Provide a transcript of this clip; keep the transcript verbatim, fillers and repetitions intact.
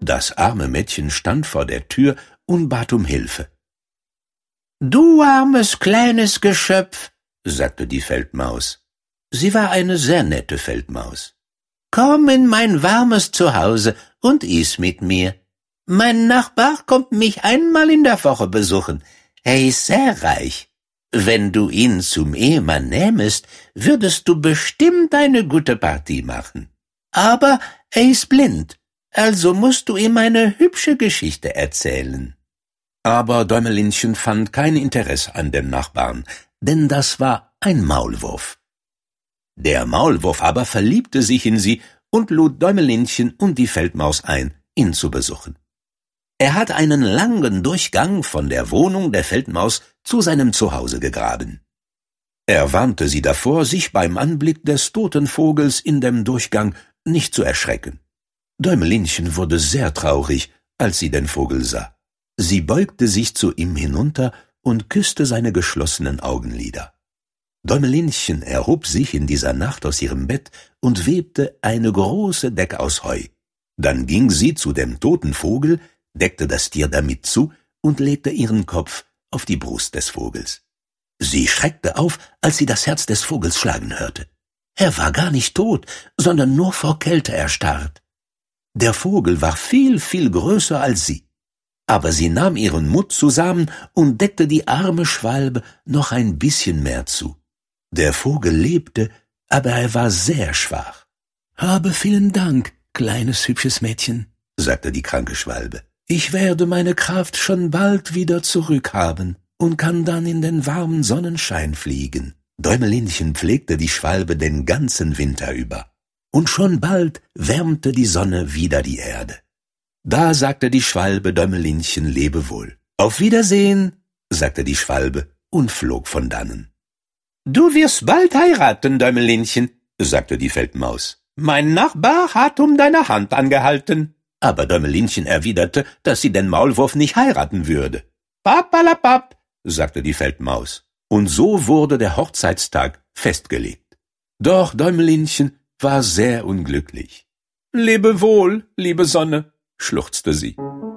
Das arme Mädchen stand vor der Tür und bat um Hilfe. »Du armes kleines Geschöpf«, sagte die Feldmaus. Sie war eine sehr nette Feldmaus. »Komm in mein warmes Zuhause und iß mit mir. Mein Nachbar kommt mich einmal in der Woche besuchen. Er ist sehr reich. Wenn du ihn zum Ehemann nähmest, würdest du bestimmt eine gute Partie machen. Aber er ist blind, also musst du ihm eine hübsche Geschichte erzählen.« Aber Däumelinchen fand kein Interesse an dem Nachbarn, denn das war ein Maulwurf. Der Maulwurf aber verliebte sich in sie und lud Däumelinchen und die Feldmaus ein, ihn zu besuchen. Er hat einen langen Durchgang von der Wohnung der Feldmaus zu seinem Zuhause gegraben. Er warnte sie davor, sich beim Anblick des toten Vogels in dem Durchgang nicht zu erschrecken. Däumelinchen wurde sehr traurig, als sie den Vogel sah. Sie beugte sich zu ihm hinunter und küsste seine geschlossenen Augenlider. Däumelinchen erhob sich in dieser Nacht aus ihrem Bett und webte eine große Decke aus Heu. Dann ging sie zu dem toten Vogel, deckte das Tier damit zu und legte ihren Kopf auf die Brust des Vogels. Sie schreckte auf, als sie das Herz des Vogels schlagen hörte. Er war gar nicht tot, sondern nur vor Kälte erstarrt. Der Vogel war viel, viel größer als sie. Aber sie nahm ihren Mut zusammen und deckte die arme Schwalbe noch ein bisschen mehr zu. Der Vogel lebte, aber er war sehr schwach. »Habe vielen Dank, kleines hübsches Mädchen«, sagte die kranke Schwalbe. »Ich werde meine Kraft schon bald wieder zurückhaben und kann dann in den warmen Sonnenschein fliegen.« Däumelinchen pflegte die Schwalbe den ganzen Winter über. Und schon bald wärmte die Sonne wieder die Erde. Da sagte die Schwalbe Däumelinchen Lebewohl. »Auf Wiedersehen«, sagte die Schwalbe und flog von dannen. »Du wirst bald heiraten, Däumelinchen«, sagte die Feldmaus. »Mein Nachbar hat um deine Hand angehalten.« Aber Däumelinchen erwiderte, dass sie den Maulwurf nicht heiraten würde. »Papalapap«, sagte die Feldmaus. Und so wurde der Hochzeitstag festgelegt. Doch Däumelinchen war sehr unglücklich. »Lebe wohl, liebe Sonne«, schluchzte sie.